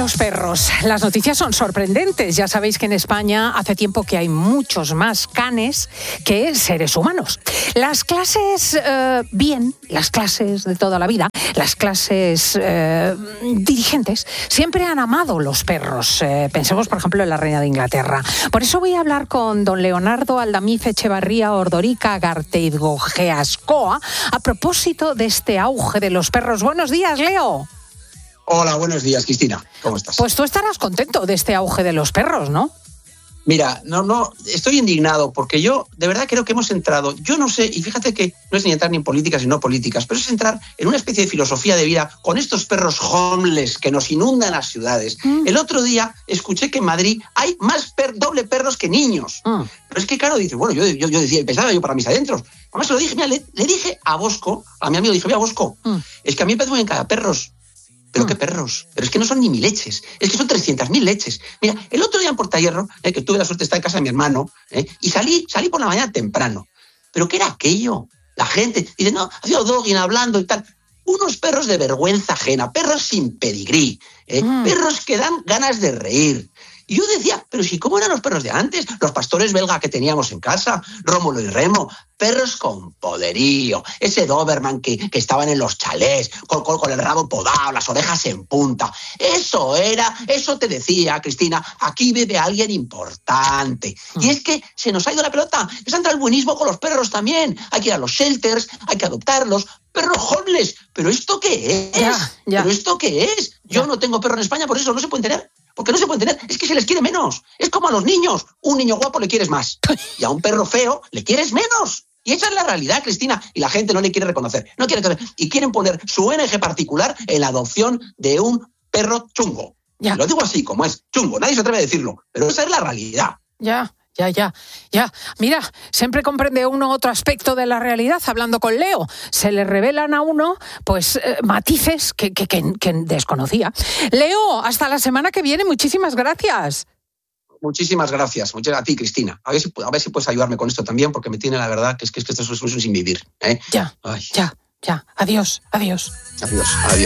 Los perros. Las noticias son sorprendentes. Ya sabéis que en España hace tiempo que hay muchos más canes que seres humanos. Las clases, las clases de toda la vida, las clases dirigentes, siempre han amado los perros. Pensemos, por ejemplo, en la reina de Inglaterra. Por eso voy a hablar con don Leonardo Aldamiz Echevarría Ordorica Garteidgogeascoa a propósito de este auge de los perros. Buenos días, Leo. Hola, buenos días, Cristina. ¿Cómo estás? Pues tú estarás contento de este auge de los perros, ¿no? Mira, no, estoy indignado porque yo de verdad creo que hemos entrado, yo no sé, y fíjate que no es ni entrar ni en políticas ni no políticas, pero es entrar en una especie de filosofía de vida con estos perros homeless que nos inundan las ciudades. El otro día escuché que en Madrid hay más doble perros que niños. Pero es que, claro, dice, bueno, yo decía, pensaba yo para mis adentros. Además se lo dije, mira, le dije a Bosco, a mi amigo, le dije, mira, Bosco, es que a mí me parece muy bien cada perros. ¿Pero qué perros? Pero es que no son ni 1.000 leches, es que son 300.000 leches. Mira, el otro día en Portahierro, que tuve la suerte de estar en casa de mi hermano, y salí por la mañana temprano. ¿Pero qué era aquello? La gente dice, no, hacía dogging hablando y tal. Unos perros de vergüenza ajena, perros sin pedigrí, perros que dan ganas de reír. Y yo decía, pero si cómo eran los perros de antes, los pastores belga que teníamos en casa, Rómulo y Remo, perros con poderío, ese Doberman que estaban en los chalés, con el rabo podado, las orejas en punta. Eso te decía, Cristina, aquí vive alguien importante. Y es que se nos ha ido la pelota, es entrar el buenismo con los perros también. Hay que ir a los shelters, hay que adoptarlos. Perros homeless, ¿pero esto qué es? Ya. ¿Pero esto qué es? Yo no tengo perro en España, por eso no se pueden tener. Porque no se pueden tener, es que se les quiere menos. Es como a los niños. Un niño guapo le quieres más. Y a un perro feo le quieres menos. Y esa es la realidad, Cristina. Y la gente no le quiere reconocer. No quiere reconocer. Y quieren poner su ONG particular en la adopción de un perro chungo. Ya. Lo digo así, como es, chungo. Nadie se atreve a decirlo. Pero esa es la realidad. Ya. Mira, siempre comprende uno otro aspecto de la realidad hablando con Leo. Se le revelan a uno, pues, matices que desconocía. Leo, hasta la semana que viene. Muchísimas gracias. Muchísimas gracias. Muchas a ti, Cristina. A ver si puedes ayudarme con esto también, porque me tiene la verdad que esto es un sin vivir. Ya. Adiós. Adiós.